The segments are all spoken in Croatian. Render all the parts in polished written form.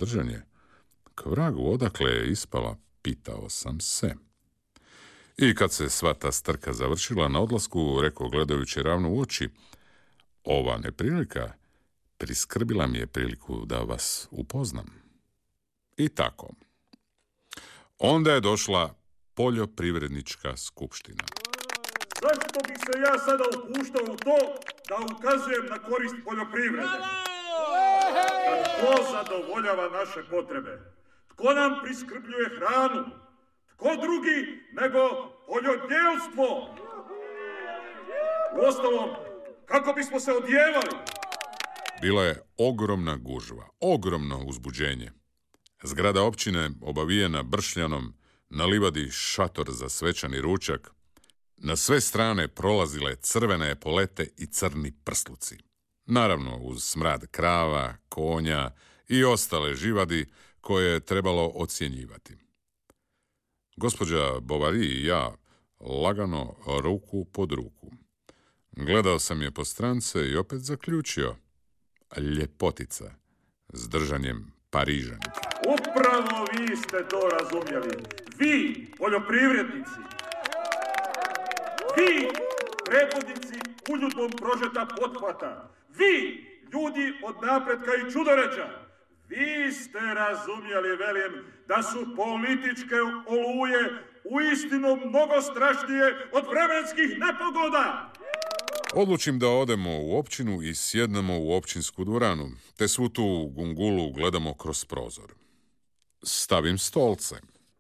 držanje. K vragu, odakle je ispala, pitao sam se. I kad se sva ta strka završila na odlasku, rekao gledajući ravno u oči, ova neprilika priskrbila mi je priliku da vas upoznam. I tako. Onda je došla poljoprivrednička skupština. Zašto bih se ja sada upuštao u to da ukazujem na korist poljoprivrede? Tko zadovoljava naše potrebe? Tko nam priskrbljuje hranu? Tko drugi nego poljodjelstvo? Uostalom, kako bismo se odjevali? Bila je ogromna gužva, ogromno uzbuđenje. Zgrada općine, obavijena bršljanom, na livadi šator za svečani ručak. Na sve strane prolazile crvene epolete i crni prsluci. Naravno, uz smrad krava, konja i ostale živadi koje je trebalo ocjenjivati. Gospođa Bovary i ja lagano ruku pod ruku. Gledao sam je po strance i opet zaključio. Ljepotica s držanjem Parižanke. Upravo vi ste to razumjeli. Vi, poljoprivrednici. Vi, predvodnici uljudbom prožeta pothvata. Vi, ljudi od napretka i čudoređa. Vi ste razumjeli, velim, da su političke oluje uistinu mnogo strašnije od vremenskih nepogoda. Odlučim da odemo u općinu i sjednemo u općinsku dvoranu, te svu tu gungulu gledamo kroz prozor. Stavim stolce.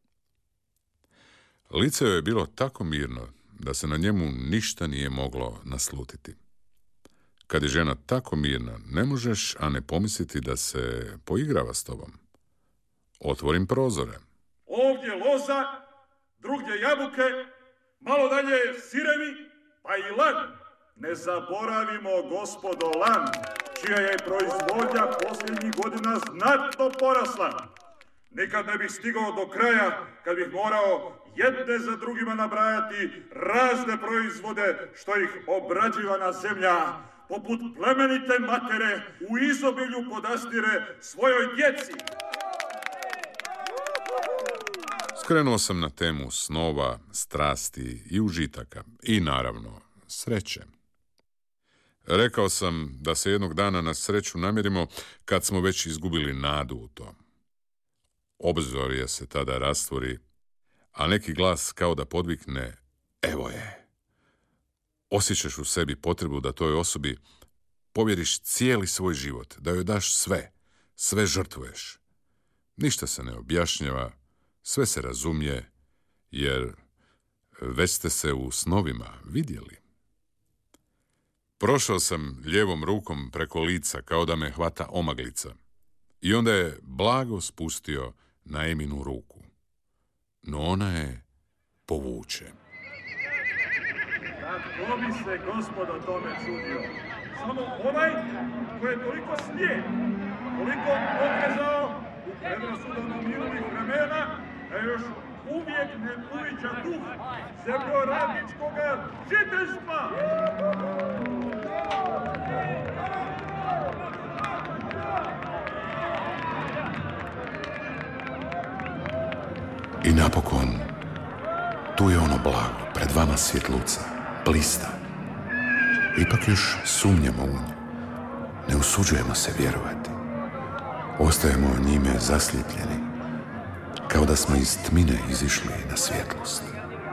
Lice joj je bilo tako mirno da se na njemu ništa nije moglo naslutiti. Kad je žena tako mirna, ne možeš, a ne pomisliti da se poigrava s tobom. Otvorim prozore. Ovdje loza, drugdje jabuke, malo dalje sirevi, pa i lan. Ne zaboravimo, gospodo, lan, čija je proizvodnja posljednjih godina znatno porasla. Nikad ne bih stigao do kraja kad bih morao jedne za drugima nabrajati razne proizvode što ih obrađivana zemlja, poput plemenite matere, u izobilju podastire svojoj djeci. Skrenuo sam na temu snova, strasti i užitaka i, naravno, sreće. Rekao sam da se jednog dana na sreću namjerimo kad smo već izgubili nadu u to. Obzorje se tada rastvori, a neki glas kao da podvikne, evo je. Osjećaš u sebi potrebu da toj osobi povjeriš cijeli svoj život, da joj daš sve žrtvuješ. Ništa se ne objašnjava, sve se razumije, jer već ste se u snovima vidjeli. Prošao sam lijevom rukom preko lica kao da me hvata omaglica i onda je blago spustio na Eminu ruku. No ona je povuče. Kako bi se gospodo tome čudio? Samo onaj koji je toliko slijep, toliko odrezao u predrasudama minulih vremena, da još uvijek ne uviđa duh zemljoradničkoga žiteljstva. I napokon, tu je ono blago, pred vama svjetluca, blista. Ipak još sumnjamo u nju. Ne usuđujemo se vjerovati. Ostajemo njime zaslijepljeni, kao da smo iz tmine izišli na svjetlost.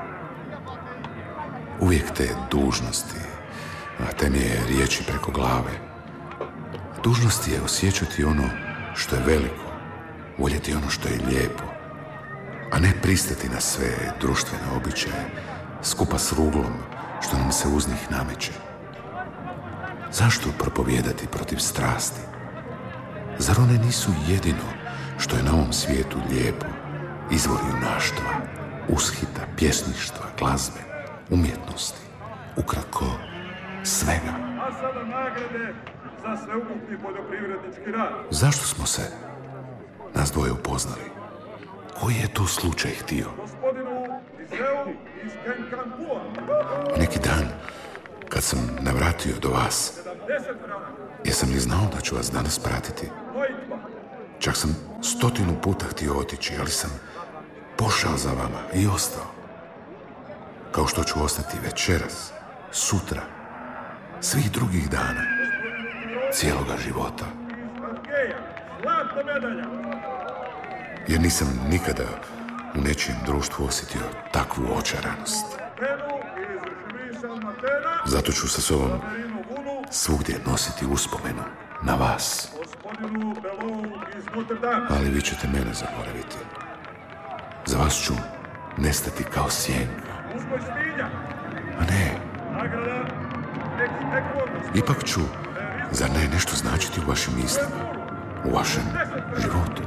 Uvijek te dužnosti, a te mi je riječi preko glave. Dužnost je osjećati ono što je veliko, voljeti ono što je lijepo, a ne pristati na sve društvene običaje, skupa s ruglom što nam se uz njih nameće. Zašto propovijedati protiv strasti? Zar one nisu jedino što je na ovom svijetu lijepo, izvor junaštva, ushita, pjesništva, glazbe, umjetnosti, ukratko svega? A sada nagrade za sveukupni poljoprivrednički rad. Zašto smo se nas dvoje upoznali? Koji je to slučaj htio? Gospodinu Lizeu iz Kenkankua. Neki dan, kad sam navratio do vas, 70 franaka. jesam li znao da ću vas danas pratiti? Lojtva. Čak sam 100 puta htio otići, ali sam pošao za vama i ostao. Kao što ću ostati večeras, sutra, svih drugih dana, cijeloga života. Jer nisam nikada u nečijem društvu osjetio takvu očaranost. Zato ću sa sobom svugdje nositi uspomenu na vas. Ali vi ćete mene zaboraviti. Za vas ću nestati kao sjenka. A ne. Ipak ću, zar ne, nešto značiti u vašim mislima, u vašem životu.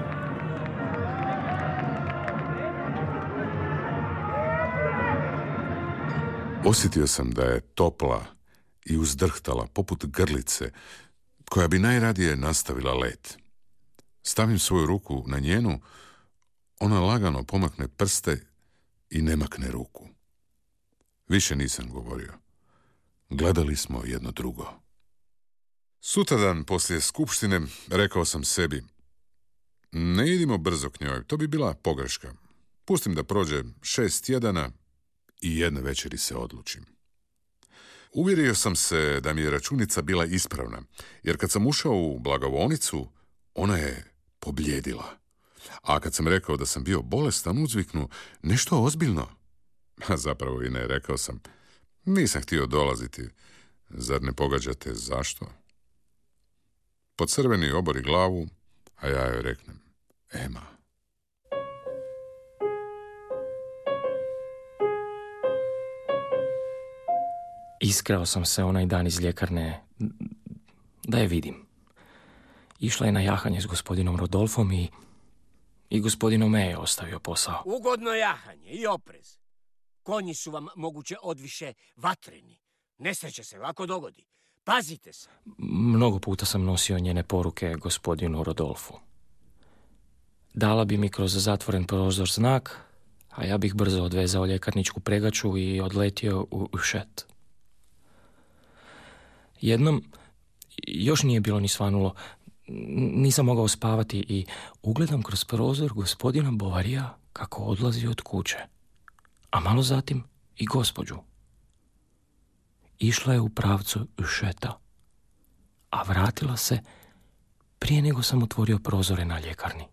Osjetio sam da je topla i uzdrhtala poput grlice koja bi najradije nastavila let. Stavim svoju ruku na njenu, ona lagano pomakne prste i ne makne ruku. Više nisam govorio. Gledali smo jedno drugo. Sutradan poslije skupštine rekao sam sebi: ne idimo brzo k njoj, to bi bila pogreška. Pustim da prođe 6 tjedana i jedne večeri se odlučim. Uvjerio sam se da mi je računica bila ispravna, jer kad sam ušao u blagovaonicu, ona je pobljedila. A kad sam rekao da sam bio bolestan, uzviknu: nešto ozbiljno? A zapravo i ne, rekao sam: nisam htio dolaziti. Zar ne pogađate zašto? Pocrveni obori glavu, a ja joj reknem: Ema. Iskrao sam se onaj dan iz ljekarne da je vidim. Išla je na jahanje s gospodinom Rodolfom i gospodinom me je ostavio posao. Ugodno jahanje i oprez. Konji su vam moguće odviše vatreni. Nesreće se lako dogodi. Pazite se. Mnogo puta sam nosio njene poruke gospodinu Rodolfu. Dala bi mi kroz zatvoren prozor znak, a ja bih brzo odvezao ljekarničku pregaču i odletio u Ušet. Jednom, još nije bilo ni svanulo, nisam mogao spavati i ugledam kroz prozor gospodina Bovarija kako odlazi od kuće, a malo zatim i gospođu. Išla je u pravcu Ušeta, a vratila se prije nego sam otvorio prozore na ljekarni.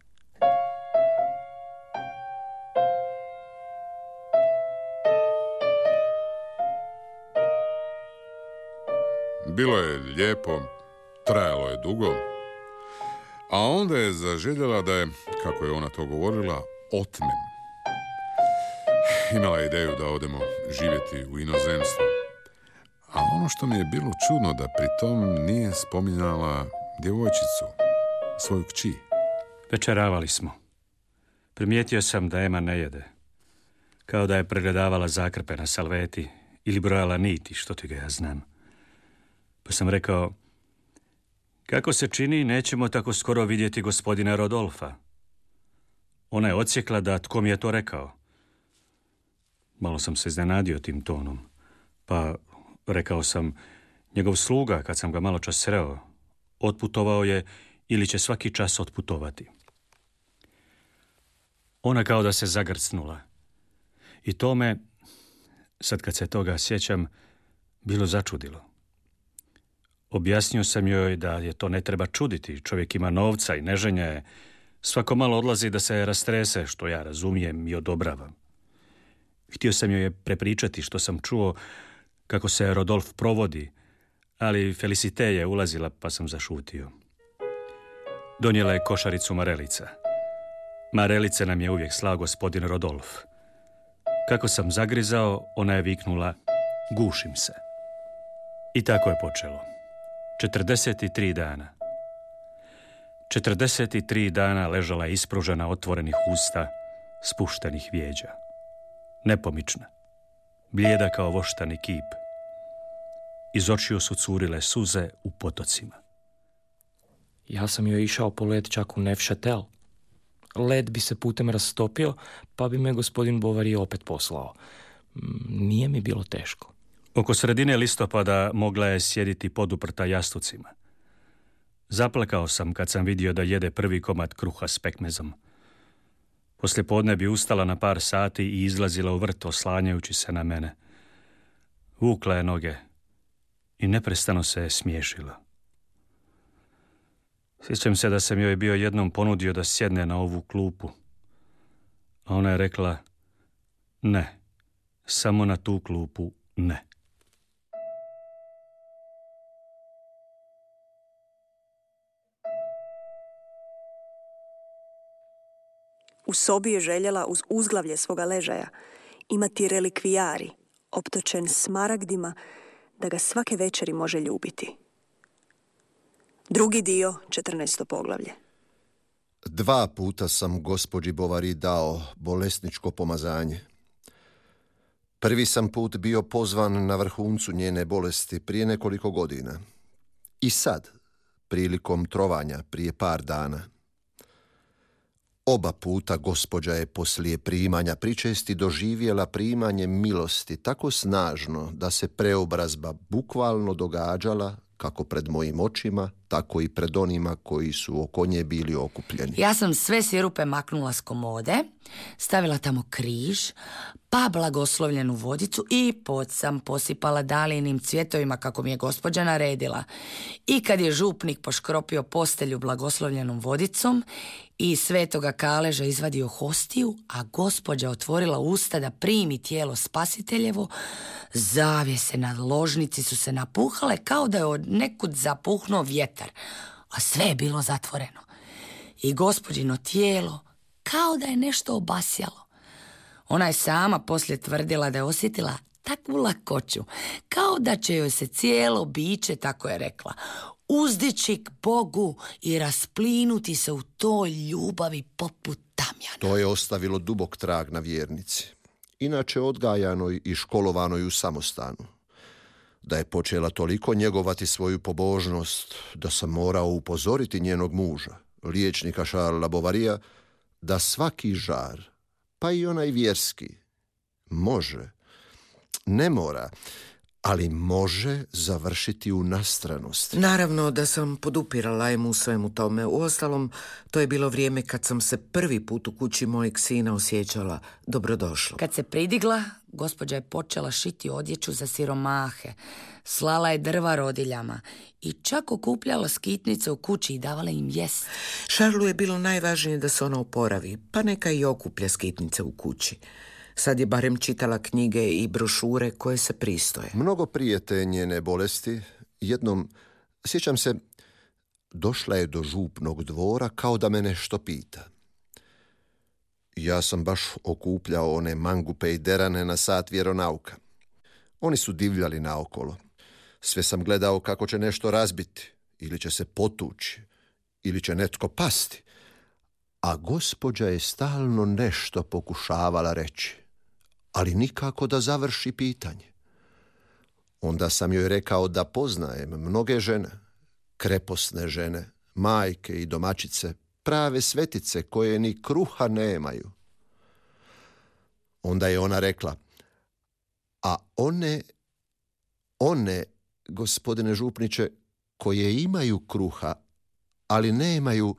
Bilo je lijepo, trajalo je dugo, a onda je zaželjela da je, kako je ona to govorila, otmem. Imala je ideju da odemo živjeti u inozemstvo. A ono što mi je bilo čudno, da pritom nije spominjala djevojčicu, svoju kći. Večeravali smo. Primijetio sam da Ema ne jede. Kao da je pregledavala zakrpe na salveti ili brojala niti, što ti ga ja znam. Pa sam rekao: kako se čini, nećemo tako skoro vidjeti gospodina Rodolfa. Ona je odsjekla da tko mi je to rekao. Malo sam se iznenadio tim tonom, pa rekao sam: njegov sluga, kad sam ga malo čas sreo, otputovao je ili će svaki čas otputovati. Ona kao da se zagrcnula. I to me, sad kad se toga sjećam, bilo začudilo. Objasnio sam joj da je to ne treba čuditi, čovjek ima novca i neženja je. Svako malo odlazi da se rastrese, što ja razumijem i odobravam. Htio sam joj prepričati što sam čuo, kako se Rodolf provodi, ali Felicite je ulazila pa sam zašutio. Donijela je košaricu marelica. Marelice nam je uvijek slao gospodin Rodolf. Kako sam zagrizao, ona je viknula: gušim se. I tako je počelo. 43 dana. 43 dana ležala je ispružena otvorenih usta, spuštenih vijeđa. Nepomična, blijeda kao voštani kip. Iz očiju su curile suze u potocima. Ja sam joj išao po led čak u Nevšetel. Led bi se putem rastopio, pa bi me gospodin Bovari opet poslao. Nije mi bilo teško. Oko sredine listopada mogla je sjediti poduprta jastucima. Zaplakao sam kad sam vidio da jede prvi komad kruha s pekmezom. Poslije podne bi ustala na par sati i izlazila u vrt oslanjajući se na mene. Vukla je noge i neprestano se je smiješila. Sjećam se da sam joj bio jednom ponudio da sjedne na ovu klupu. A ona je rekla, ne, samo na tu klupu ne. U sobi je željela uz uzglavlje svoga ležaja imati relikvijari, optočen smaragdima, da ga svake večeri može ljubiti. Drugi dio, 14. poglavlje. 2 puta sam gospođi Bovary dao bolesničko pomazanje. Prvi sam put bio pozvan na vrhuncu njene bolesti prije nekoliko godina. I sad, prilikom trovanja prije par dana. Oba puta gospođa je poslije primanja pričesti doživjela primanje milosti tako snažno da se preobrazba bukvalno događala kako pred mojim očima, tako i pred onima koji su oko nje bili okupljeni. Ja sam sve sirupe maknula s komode, stavila tamo križ, pa blagoslovljenu vodicu i pod sam posipala dalijinim cvjetovima kako mi je gospođa naredila. I kad je župnik poškropio postelju blagoslovljenom vodicom i svetoga kaleža izvadio hostiju, a gospođa otvorila usta da primi tijelo spasiteljevo, zavjese na ložnici su se napuhale kao da je od nekud zapuhnuo vjetar, a sve je bilo zatvoreno. I gospođino tijelo kao da je nešto obasjalo. Ona je sama poslije tvrdila da je osjetila takvu lakoću, kao da će joj se cijelo biće, tako je rekla, uzdići k Bogu i rasplinuti se u toj ljubavi poput tamjana. To je ostavilo dubok trag na vjernici, inače odgajanoj i školovanoj u samostanu. Da je počela toliko njegovati svoju pobožnost da sam morao upozoriti njenog muža, liječnika Charlesa Bovarya, da svaki žar, pa i onaj vjerski, može, ne mora, ali može završiti u nastranosti. Naravno da sam podupirala mu u svemu tome. Uostalom, to je bilo vrijeme kad sam se prvi put u kući mojeg sina osjećala dobrodošlo. Kad se pridigla, gospođa je počela šiti odjeću za siromahe, slala je drva rodiljama i čak okupljala skitnice u kući i davala im jest. Šarlu je bilo najvažnije da se ona oporavi, pa neka i okuplja skitnice u kući. Sad je barem čitala knjige i brošure koje se pristoje. Mnogo prije te njene bolesti, jednom, sjećam se, došla je do župnog dvora kao da me nešto pita. Ja sam baš okupljao one mangupe i derane na sat vjeronauka. Oni su divljali naokolo. Sve sam gledao kako će nešto razbiti, ili će se potući, ili će netko pasti. A gospođa je stalno nešto pokušavala reći, ali nikako da završi pitanje. Onda sam joj rekao da poznajem mnoge žene, kreposne žene, majke i domaćice, prave svetice koje ni kruha nemaju. Onda je ona rekla, a one, gospodine župniče, koje imaju kruha, ali nemaju...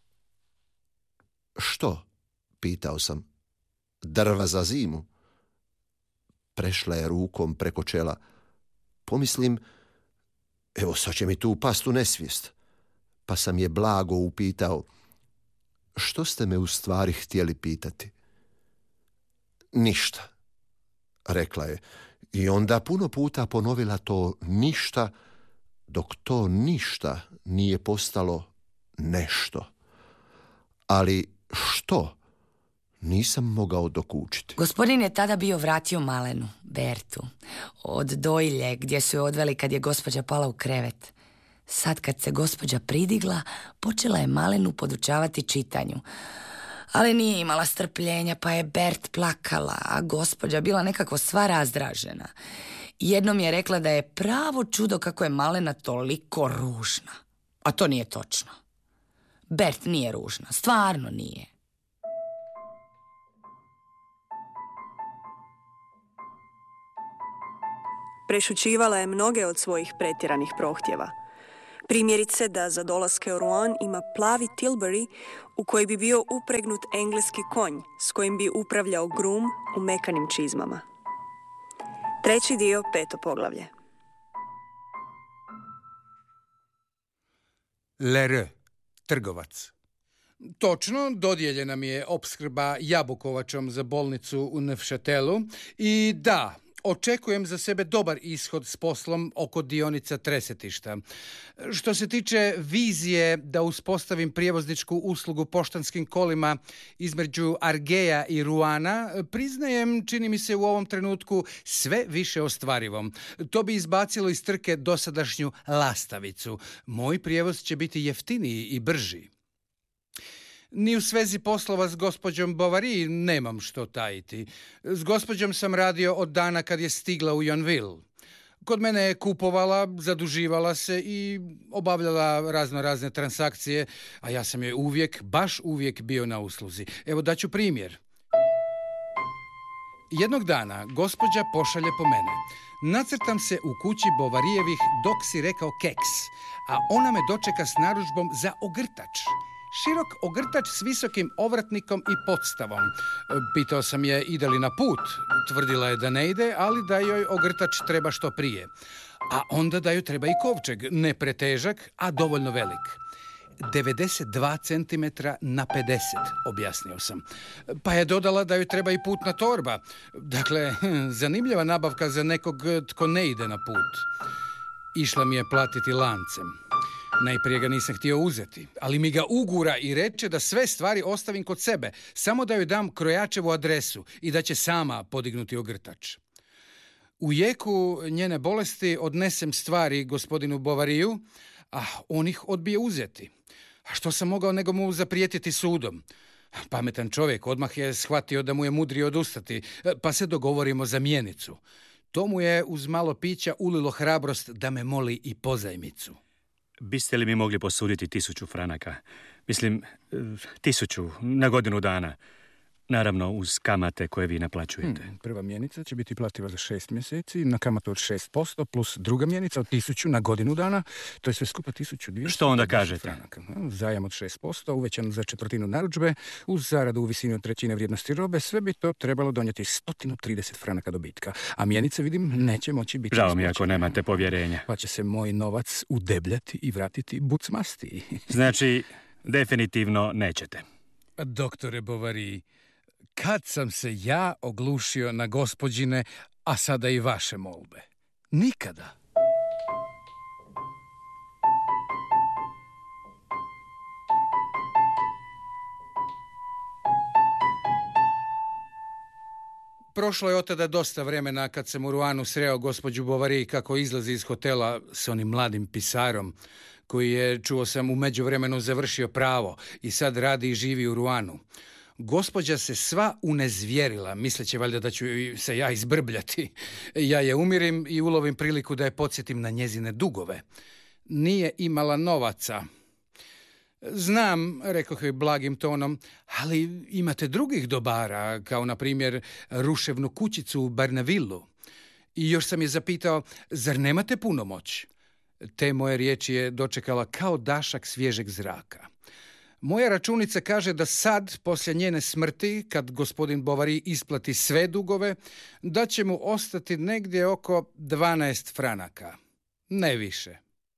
Što? Pitao sam. Drva za zimu? Prešla je rukom preko čela. Pomislim, evo sad će mi tu past u nesvijest. Pa sam je blago upitao, što ste me u stvari htjeli pitati? Ništa, rekla je. I onda puno puta ponovila to ništa, dok to ništa nije postalo nešto. Ali što? Nisam mogao dokučiti. Gospodin je tada bio vratio malenu, Bertu, od dojilje gdje su je odveli kad je gospođa pala u krevet. Sad kad se gospođa pridigla, počela je malenu podučavati čitanju. Ali nije imala strpljenja, pa je Bert plakala, a gospođa bila nekako sva razdražena. Jednom je rekla da je pravo čudo kako je malena toliko ružna. A to nije točno. Bert nije ružna, stvarno nije. Prešućivala je mnoge od svojih pretjeranih prohtjeva. Primjerice da za dolaske u Rouen ima plavi Tilbury u koji bi bio upregnut engleski konj s kojim bi upravljao grum u mekanim čizmama. Treći dio, 5. poglavlje. LR, trgovac. Točno, dodijeljena mi je opskrba jabukovačom za bolnicu u Nevšatelu i da, očekujem za sebe dobar ishod s poslom oko dionica Tresetišta. Što se tiče vizije da uspostavim prijevozničku uslugu poštanskim kolima između Argeja i Ruana, priznajem, čini mi se u ovom trenutku sve više ostvarivom. To bi izbacilo iz trke dosadašnju lastavicu. Moj prijevoz će biti jeftiniji i brži. Ni u svezi poslova s gospođom Bovary nemam što tajiti. S gospođom sam radio od dana kad je stigla u Yonville. Kod mene je kupovala, zaduživala se i obavljala razne transakcije, a ja sam joj baš uvijek bio na usluzi. Evo daću primjer. Jednog dana gospođa pošalje po mene. Nacrtam se u kući Bovarijevih dok si rekao keks, a ona me dočeka s narudžbom za ogrtač. Širok ogrtač s visokim ovratnikom i podstavom. Pitao sam je ide li na put. Tvrdila je da ne ide, ali da joj ogrtač treba što prije. A onda da joj treba i kovčeg, ne pretežak, a dovoljno velik. 92 cm na 50, objasnio sam. Pa je dodala da joj treba i putna torba. Dakle, zanimljiva nabavka za nekog tko ne ide na put. Išla mi je platiti lancem. Najprije ga nisam htio uzeti, ali mi ga ugura i reče da sve stvari ostavim kod sebe, samo da joj dam krojačevu adresu i da će sama podignuti ogrtač. U jeku njene bolesti odnesem stvari gospodinu Bovariju, a on ih odbije uzeti. A što sam mogao nego mu zaprijetiti sudom? Pametan čovjek odmah je shvatio da mu je mudrije odustati, pa se dogovorimo za mjenicu. To mu je uz malo pića ulilo hrabrost da me moli i pozajmicu. Biste li mi mogli posuditi 1000 franaka? Mislim, 1000 na godinu dana. Naravno, uz kamate koje vi naplaćujete. Prva mjenica će biti plativa za 6 mjeseci, na kamatu od 6%, plus druga mjenica od 1000 na godinu dana. To je sve skupa 1200. Što onda kažete? Franaka. Zajam od 6%, uvećan za četvrtinu narudžbe, uz zaradu u visini od trećine vrijednosti robe, sve bi to trebalo donijeti 130 franaka dobitka. A mjenice, vidim, neće moći biti... Žao mi ako nemate povjerenja. Pa će se moj novac udebljati i vratiti bucmastiji. Znači, definitivno nećete. Doktore Bovary, kad sam se ja oglušio na gospođine, a sada i vaše molbe? Nikada. Prošlo je od tada dosta vremena kad sam u Ruanu sreo gospođu Bovary kako izlazi iz hotela s onim mladim pisarom, koji je, čuo sam, u međuvremenu završio pravo i sad radi i živi u Ruanu. Gospođa se sva unezvjerila, misleći valjda da ću se ja izbrbljati. Ja je umirim i ulovim priliku da je podsjetim na njezine dugove. Nije imala novaca. Znam, rekoh joj blagim tonom, ali imate drugih dobara, kao na primjer ruševnu kućicu u Barnevillu. I još sam je zapitao, zar nemate punomoć? Te moje riječi je dočekala kao dašak svježeg zraka. Moja računica kaže da sad, poslije njene smrti, kad gospodin Bovary isplati sve dugove, da će mu ostati negdje oko 12 franaka. Ne više.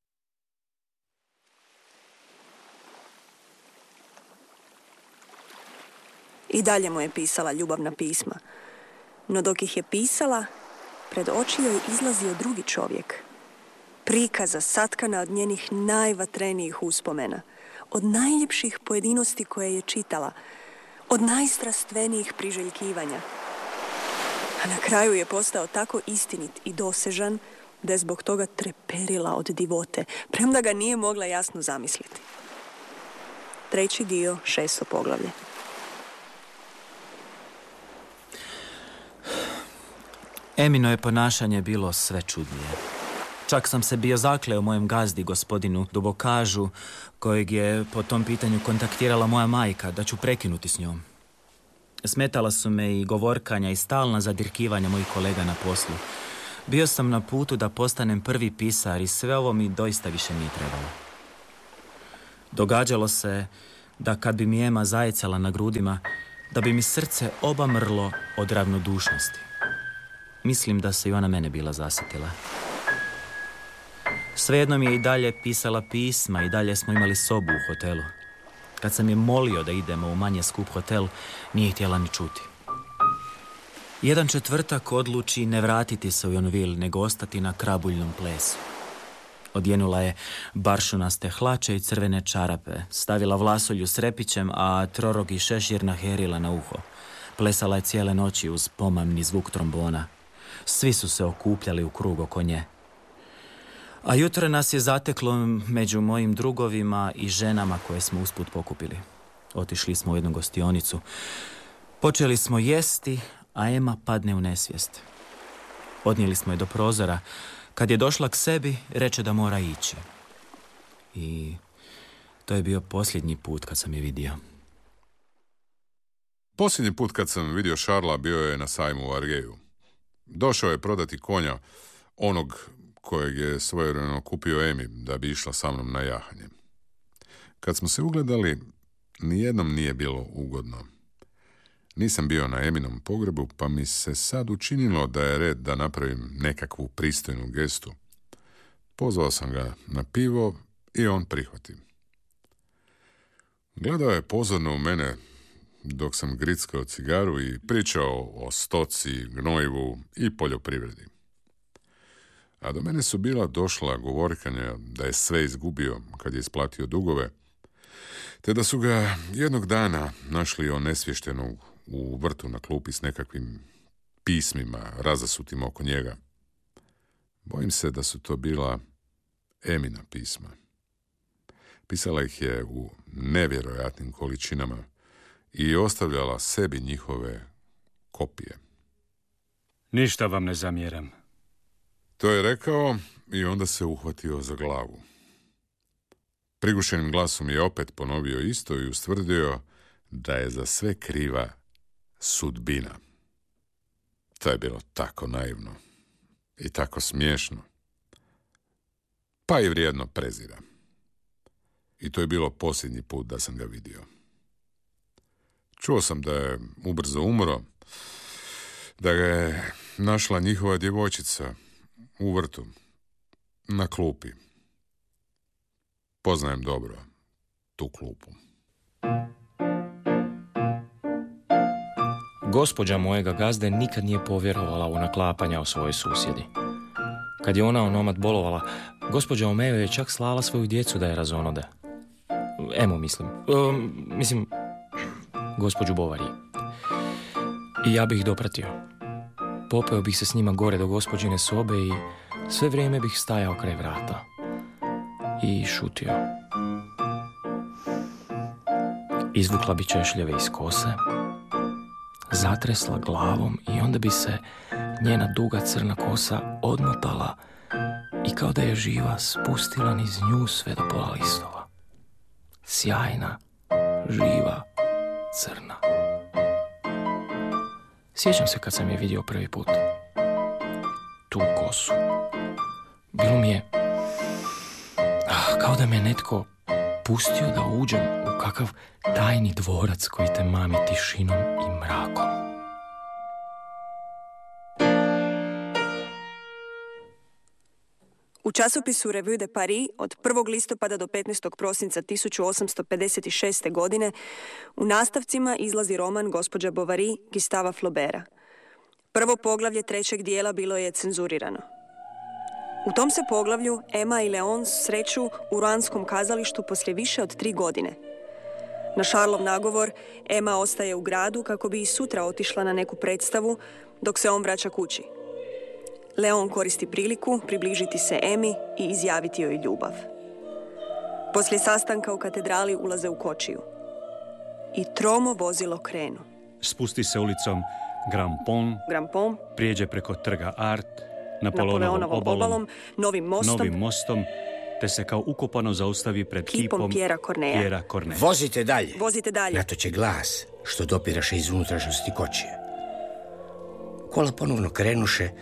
I dalje mu je pisala ljubavna pisma. No dok ih je pisala, pred oči joj izlazio drugi čovjek. Prikaza satkana od njenih najvatrenijih uspomena, od najljepših pojedinosti koje je čitala, od najstrastvenijih priželjkivanja. A na kraju je postao tako istinit i dosežan da je zbog toga treperila od divote, premda ga nije mogla jasno zamisliti. Treći dio, 6. poglavlje. Emino je ponašanje bilo sve čudnije. Čak sam se bio zakleo mojem gazdi, gospodinu Dubokažu, kojeg je po tom pitanju kontaktirala moja majka, da ću prekinuti s njom. Smetala su me i govorkanja i stalna zadirkivanja mojih kolega na poslu. Bio sam na putu da postanem prvi pisar i sve ovo mi doista više nije trebalo. Događalo se da kad bi mi Ema zajecala na grudima, da bi mi srce obamrlo od ravnodušnosti. Mislim da se i ona mene bila zasjetila. Svejedno mi je i dalje pisala pisma i dalje smo imali sobu u hotelu. Kad sam je molio da idemo u manje skup hotel, nije htjela ni čuti. Jedan četvrtak odluči ne vratiti se u Yonville, nego ostati na krabuljnom plesu. Odjenula je baršunaste hlače i crvene čarape, stavila vlasolju s repićem, a trorogi šešir naherila na uho. Plesala je cijele noći uz pomamni zvuk trombona. Svi su se okupljali u krug oko nje. A jutro nas je zateklo među mojim drugovima i ženama koje smo usput pokupili. Otišli smo u jednu gostionicu. Počeli smo jesti, a Ema padne u nesvijest. Odnijeli smo je do prozora. Kad je došla k sebi, reče da mora ići. I to je bio posljednji put kad sam je vidio. Posljednji put kad sam vidio Šarla bio je na sajmu u Argeju. Došao je prodati konja, onog kojeg je svojevremeno kupio Emi da bi išla sa mnom na jahanje. Kad smo se ugledali, nijednom nije bilo ugodno. Nisam bio na Eminom pogrebu, pa mi se sad učinilo da je red da napravim nekakvu pristojnu gestu. Pozvao sam ga na pivo i on prihvati. Gledao je pozorno u mene dok sam grickao cigaru i pričao o stoci, gnojivu i poljoprivredi. A do mene su bila došla govorkanja da je sve izgubio kad je isplatio dugove, te da su ga jednog dana našli onesvještenog u vrtu na klupi s nekakvim pismima razasutim oko njega. Bojim se da su to bila Emina pisma. Pisala ih je u nevjerojatnim količinama i ostavljala sebi njihove kopije. Ništa vam ne zamjeram. To je rekao i onda se uhvatio za glavu. Prigušenim glasom je opet ponovio isto i ustvrdio da je za sve kriva sudbina. To je bilo tako naivno i tako smiješno, pa i vrijedno prezira. I to je bilo posljednji put da sam ga vidio. Čuo sam da je ubrzo umro, da ga je našla njihova djevojčica u vrtu, na klupi. Poznajem dobro tu klupu. Gospođa mojega gazde nikad nije povjerovala u naklapanja o svojoj susjedi. Kad je ona onomad bolovala, gospođa Omeo je čak slala svoju djecu da je razonode. Emo, mislim, gospođu Bovary. I ja bih ih dopratio. Popeo bih se s njima gore do gospođine sobe i sve vrijeme bih stajao kraj vrata. I šutio. Izvukla bi češljeve iz kose, zatresla glavom i onda bi se njena duga crna kosa odmotala i kao da je živa spustila niz nju sve do pola listova. Sjajna, živa, crna. Sjećam se kad sam je vidio prvi put. Tu kosu. Bilo mi je kao da me netko pustio da uđem u kakav tajni dvorac koji te mami tišinom i mrakom. U časopisu Revue de Paris od 1. listopada do 15. prosinca 1856. godine u nastavcima izlazi roman Gospođa Bovary Gustava Flauberta. Prvo poglavlje 3. dijela bilo je cenzurirano. U tom se poglavlju Emma i Léon sreću u Roanskom kazalištu poslije više od 3 godine. Na Šarlov nagovor Emma ostaje u gradu kako bi i sutra otišla na neku predstavu dok se on vraća kući. Leon koristi priliku približiti se Emi i izjaviti joj ljubav. Poslije sastanka u katedrali ulaze u kočiju. I tromo vozilo krenu. Spusti se ulicom Grand Pont, prijeđe preko trga Art, Napoleonovom obalom, Novim mostom, te se kao ukopano zaustavi pred kipom Pierre Corneille. Vozite dalje. Natoče glas što dopiraše iz unutrašnjosti kočije. Kola ponovno krenuše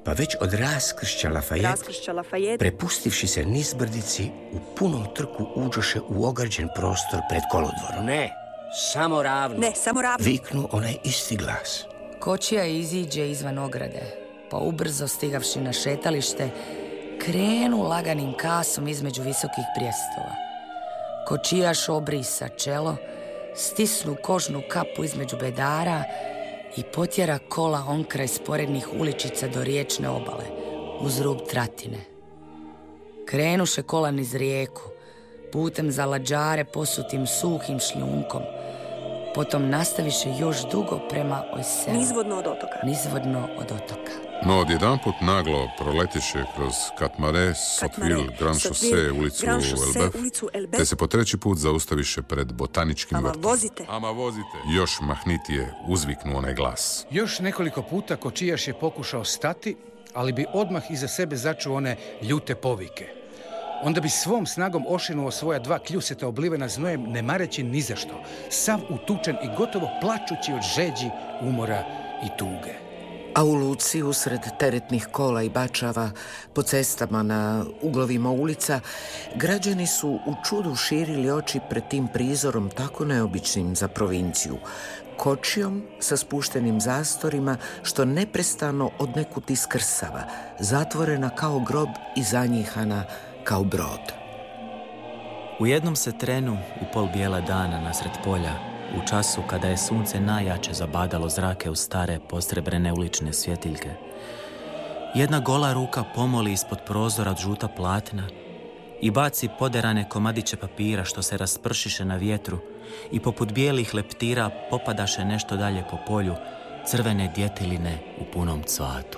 pa već od raskršća Lafayette, prepustivši se nizbrdici, u punom trku uđoše u ograđen prostor pred kolodvorom. Ne, samo ravno. Viknu onaj isti glas. Kočija iziđe izvan ograde, pa ubrzo stigavši na šetalište, krenu laganim kasom između visokih prijestova. Kočijaš obrisa čelo, stisnu kožnu kapu između bedara i potjera kola onkraj sporednih uličica do riječne obale, uz rub Tratine. Krenuše kola niz rijeku, putem za lađare posutim suhim šljunkom, potom nastaviše još dugo prema Ojselu. Nizvodno od otoka. No odjedanput naglo proletiše kroz Katmare, Sotteville, Grand Chaussee, ulicu Elbeuf, te se po treći put zaustaviše pred botaničkim vrtom. Ama vozite! Još mahnitije uzviknu onaj glas. Još nekoliko puta kočijaš je pokušao stati, ali bi odmah iza sebe začuo one ljute povike. Onda bi svom snagom ošinuo svoja dva kljuseta oblivena znojem, ne mareći ni za što, sav utučen i gotovo plačući od žeđi, umora i tuge. A u luci, usred teretnih kola i bačava, po cestama na uglovima ulica, građani su u čudu širili oči pred tim prizorom tako neobičnim za provinciju. Kočijom sa spuštenim zastorima, što neprestano odnekud iskrsava, zatvorena kao grob i zanjihana kao brod. U jednom se trenu, u pol bijela dana nasred polja, u času kada je sunce najjače zabadalo zrake u stare posrebrene ulične svjetiljke, jedna gola ruka pomoli ispod prozora žuta platna i baci poderane komadiće papira što se raspršiše na vjetru i poput bijelih leptira popadaše nešto dalje po polju crvene djetiline u punom cvatu.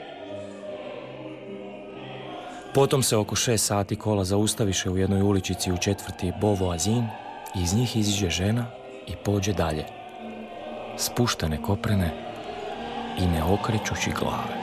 Potom se oko 6 sati kola zaustaviše u jednoj uličici u četvrti Beauvoisin i iz njih iziđe žena i pođe dalje, spuštene koprene i ne okrećući glave.